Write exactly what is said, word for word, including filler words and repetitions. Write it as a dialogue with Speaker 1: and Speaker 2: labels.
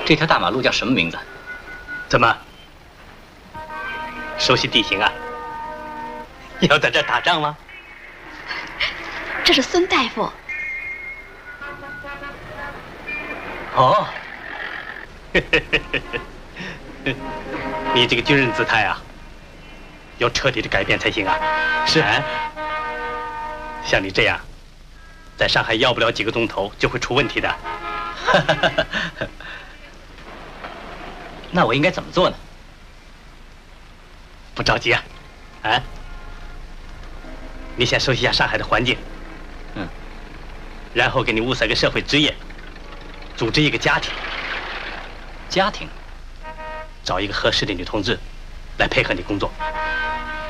Speaker 1: 这条大马路叫什么名字？
Speaker 2: 怎么？熟悉地形啊？要在这儿打仗吗？
Speaker 3: 这是孙大夫。
Speaker 2: 哦，你这个军人姿态啊，要彻底的改变才行啊！是啊，像你这样，在上海要不了几个钟头就会出问题的。
Speaker 1: 那我应该怎么做呢？
Speaker 2: 不着急啊，啊，你先熟悉一下上海的环境，
Speaker 1: 嗯，
Speaker 2: 然后给你物色个社会职业，组织一个家庭，
Speaker 1: 家庭，
Speaker 2: 找一个合适的女同志来配合你工作。